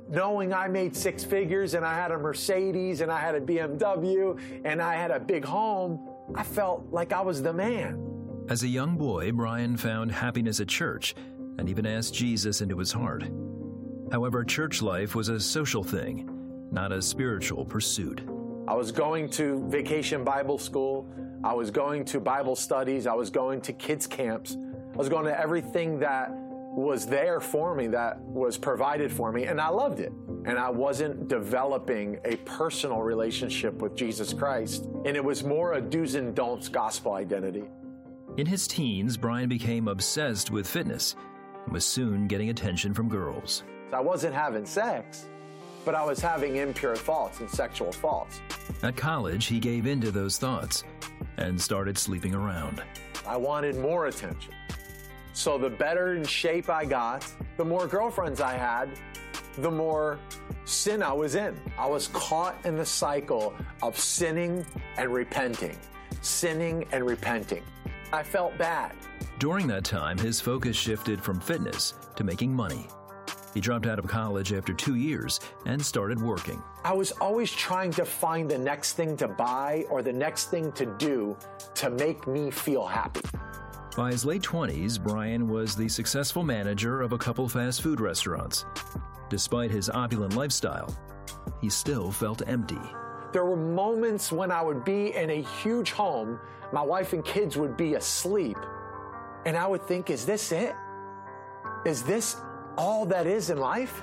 knowing I made six figures and I had a Mercedes and I had a BMW and I had a big home, I felt like I was the man. As a young boy, Brian found happiness at church and even asked Jesus into his heart. However, church life was a social thing, not a spiritual pursuit. I was going to Vacation Bible School. I was going to Bible studies. I was going to kids' camps. I was going to everything that was there for me, that was provided for me, and I loved it. And I wasn't developing a personal relationship with Jesus Christ, and it was more a do's and don'ts gospel identity. In his teens, Brian became obsessed with fitness and was soon getting attention from girls. I wasn't having sex, but I was having impure thoughts and sexual thoughts. At college, he gave in to those thoughts and started sleeping around. I wanted more attention. So the better in shape I got, the more girlfriends I had, the more sin I was in. I was caught in the cycle of sinning and repenting, sinning and repenting. I felt bad. During that time, his focus shifted from fitness to making money. He dropped out of college after 2 years and started working. I was always trying to find the next thing to buy or the next thing to do to make me feel happy. By his late 20s, Brian was the successful manager of a couple fast food restaurants. Despite his opulent lifestyle, he still felt empty. There were moments when I would be in a huge home, my wife and kids would be asleep, and I would think, is this it? Is this all that is in life?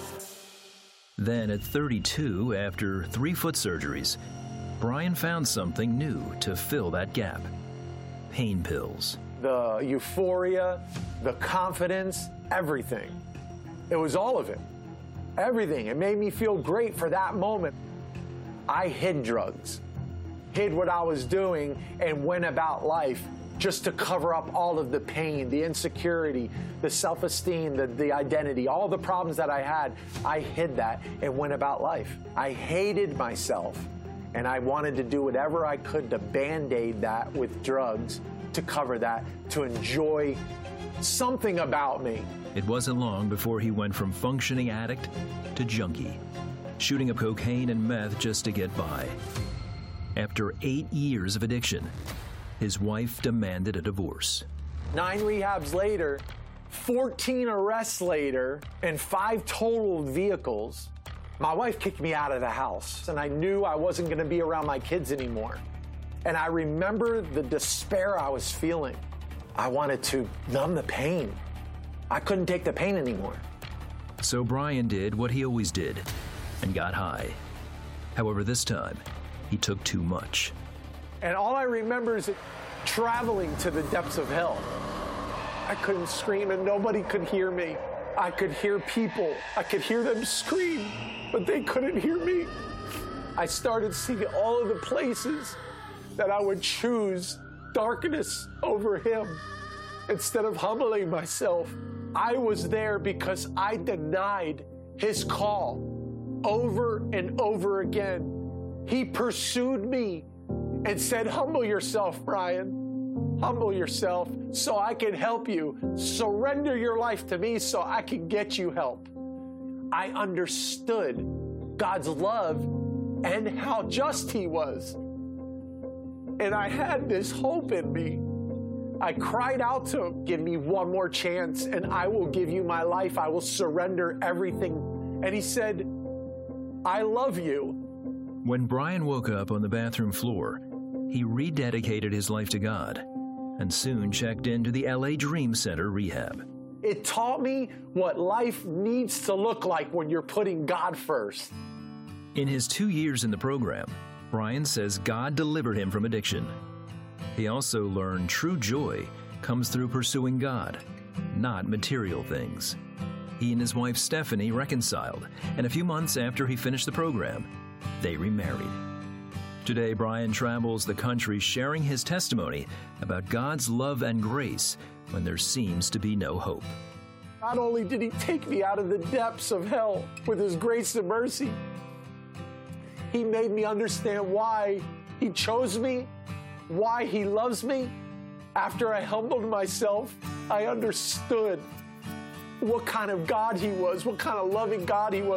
Then at 32, after 3 foot surgeries, Brian found something new to fill that gap: pain pills. The euphoria, the confidence, everything. It was all of it. Everything. It made me feel great for that moment. I hid drugs, hid what I was doing, and went about life just to cover up all of the pain, the insecurity, the self-esteem, the identity, all the problems that I had. I hid that and went about life. I hated myself, and I wanted to do whatever I could to band-aid that with drugs, to cover that, to enjoy something about me. It wasn't long before he went from functioning addict to junkie, shooting up cocaine and meth just to get by. After 8 years of addiction, his wife demanded a divorce. 9 rehabs later, 14 arrests later, and 5 totaled vehicles, my wife kicked me out of the house, and I knew I wasn't going to be around my kids anymore. And I remember the despair I was feeling. I wanted to numb the pain. I couldn't take the pain anymore. So Brian did what he always did and got high. However, this time, he took too much. And all I remember is traveling to the depths of hell. I couldn't scream and nobody could hear me. I could hear people. I could hear them scream, but they couldn't hear me. I started seeing all of the places that I would choose darkness over him. Instead of humbling myself, I was there because I denied his call over and over again. He pursued me and said, humble yourself, Brian. Humble yourself so I can help you. Surrender your life to me so I can get you help. I understood God's love and how just he was. And I had this hope in me. I cried out to him, give me one more chance and I will give you my life. I will surrender everything. And he said, I love you. When Brian woke up on the bathroom floor, he rededicated his life to God and soon checked into the LA Dream Center rehab. It taught me what life needs to look like when you're putting God first. In his 2 years in the program, Brian says God delivered him from addiction. He also learned true joy comes through pursuing God, not material things. He and his wife Stephanie reconciled, and a few months after he finished the program, they remarried. Today, Brian travels the country sharing his testimony about God's love and grace when there seems to be no hope. Not only did he take me out of the depths of hell with his grace and mercy, he made me understand why he chose me, why he loves me. After I humbled myself, I understood what kind of God he was, what kind of loving God he was.